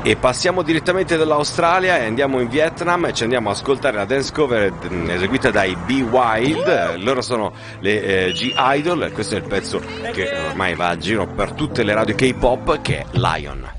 E passiamo direttamente dall'Australia e andiamo in Vietnam e ci andiamo a ascoltare la dance cover eseguita dai Be Wild. Loro sono le G-Idol e questo è il pezzo che ormai va a giro per tutte le radio K-pop, che è Lion.